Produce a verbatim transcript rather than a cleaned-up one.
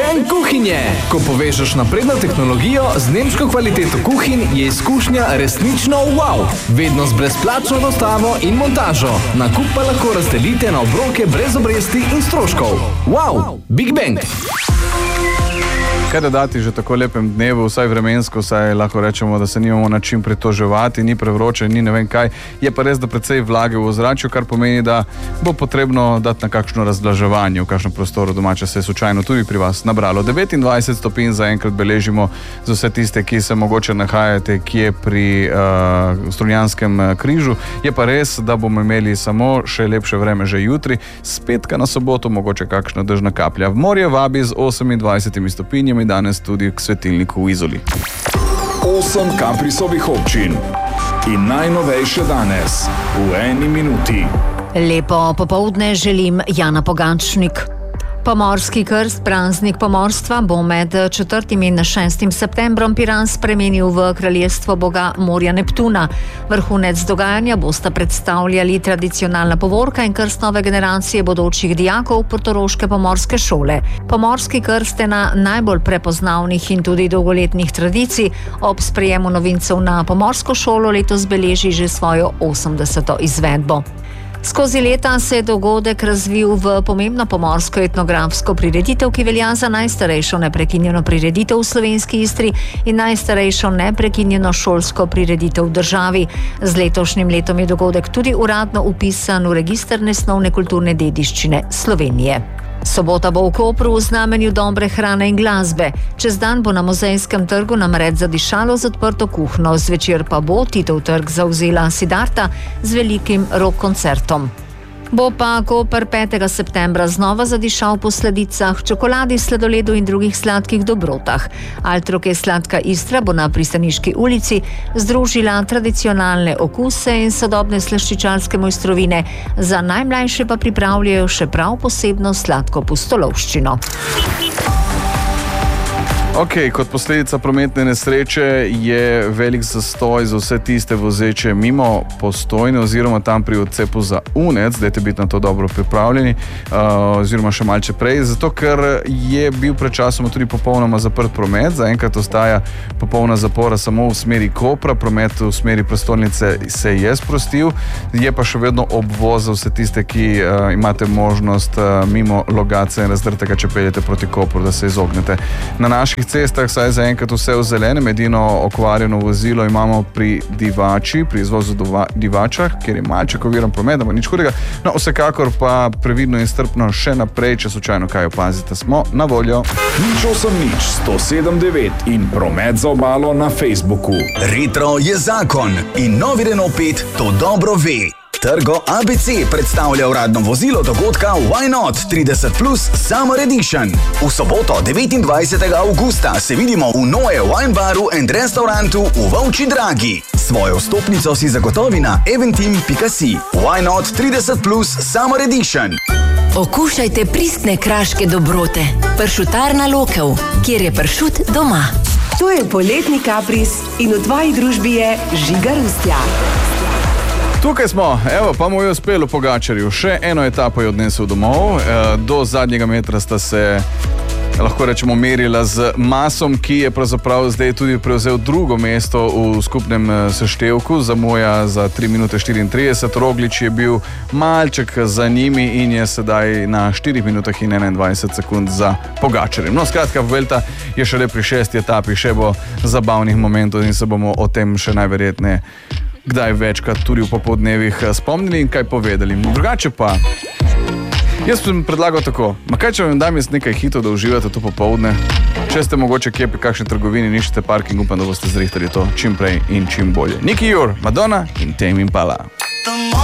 Bang kuhinje! Ko povežeš napredno tehnologijo z nemško kvaliteto kuhinj, je izkušnja resnično wow! Vedno z brezplačno dostavo in montažo. Nakup pa lahko razdelite na obroke brez obresti in stroškov. Wow! Big Bang! Kaj da dati že tako lepem dnevu, vsaj vremensko, vsaj lahko rečemo, da se nimamo na čim pritoževati, ni prevroče, ni ne vem kaj. Je pa res, da precej vlage v ozračju, kar pomeni, da bo potrebno dati na kakšno razblaževanje v kakšnem prostoru domače, se je slučajno tudi pri vas nabralo. devetindvajset stopinj zaenkrat beležimo za vse tiste, ki se mogoče nahajate kje pri uh, Strunjanskem križu. Je pa res, da bomo imeli samo še lepše vreme že jutri, s petka na soboto mogoče kakšna dežna kaplja. V morje vabi z osemindvajsetimi stopinjami danes tudi k svetilniku v Izoli. Osem Kaprisovih občin in najnovejše danes v eni minuti. Lepo popoldne želim, Jana Pogačnik. Pomorski krst, praznik pomorstva, bo med četrtim in šestim septembrom Piran spremenil v kraljestvo boga morja Neptuna. Vrhunec dogajanja bosta predstavljali tradicionalna povorka in krst nove generacije bodočih dijakov portoroške pomorske šole. Pomorski krst je ena najbolj prepoznavnih in tudi dolgoletnih tradicij. Ob sprejemu novincev na pomorsko šolo letos beleži že svojo osemdeseto izvedbo. Skozi leta se je dogodek razvil v pomembno pomorsko etnografsko prireditev, ki velja za najstarejšo neprekinjeno prireditev v slovenski Istri in najstarejšo neprekinjeno šolsko prireditev v državi. Z letošnjim letom je dogodek tudi uradno vpisan v register nesnovne kulturne dediščine Slovenije. Sobota bo v Kopru v znamenju dobre hrane in glasbe. Čez dan bo na Muzejskem trgu namreč zadišalo z odprto kuhno, zvečer pa bo Titov trg zavzela Siddharta z velikim rock koncertom. Bo pa Koper petega septembra znova zadišal po sladicah, čokoladi, sladoledu in drugih sladkih dobrotah. Altroke Sladka Istra bo na Pristaniški ulici združila tradicionalne okuse in sodobne slaščičarske mojstrovine, za najmlajše pa pripravljajo še prav posebno sladko pustolovščino. Ok, kot posledica prometne nesreče je velik zastoj za vse tiste vozeče mimo Postojne oziroma tam pri odcepu za Unec, dajte biti na to dobro pripravljeni, uh, oziroma še malce prej, zato ker je bil pred časom tudi popolnoma zaprt promet, zaenkrat ostaja popolna zapora samo v smeri Kopra, promet v smeri prestolnice se je sprostil, je pa še vedno obvoz za vse tiste, ki uh, imate možnost uh, mimo Logatca in Razdrtega, če peljete proti Kopru, da se izognete. Na naših cestah saj zaenkrat vse v zelenem, edino okvarjeno vozilo imamo pri Divači, pri izvozu Divačah, kjer je malček oviran promet, ampak nič hudega. No, vsekakor pa previdno in strpno še naprej, če slučajno kaj opazite, smo na voljo. Nič osem nič, sto sedem devet in promet za obalo na Facebooku. Retro je zakon in novi Renault pet to dobro ve. Trgo A B C predstavlja uradno vozilo dogodka Why Not trideset plus Summer Edition. V soboto devetindvajsetega avgusta se vidimo v Noe Wine Baru and Restaurantu v Volčji Dragi. Svojo vstopnico si zagotovi na eventim pika si. Why Not trideset plus Summer Edition. Okušajte pristne kraške dobrote. Pršutarna Lokev, kjer je pršut doma. To je poletni kapris in v tvoji družbi je Žiga Rustjak. Tukaj smo, evo, pa mu je uspelo Pogačarju. Še eno etapo je odnesel domov. Do zadnjega metra sta se, lahko rečemo, merila z Masom, ki je pravzaprav zdaj tudi prevzel drugo mesto v skupnem seštevku. Zamuja za tri minute štiriintrideset. Roglič je bil malček za njimi in je sedaj na štirih minutah in enaindvajset sekund za Pogačarjem. No, skratka, Vuelta je šele pri šesti etapi, še bo zabavnih momentov in se bomo o tem še najverjetneje kdaj večkrat tudi v popoldnevih spomnili in kaj povedali. Drugače pa, jaz sem predlagal tako, ma kaj če vam dam jaz nekaj hitov, da uživate to popoldne? Če ste mogoče kje pri kakšni trgovini, nišite parking, upam, da boste zrihtali to čim prej in čim bolje. Nicki Jur, Madonna in Tame Impala.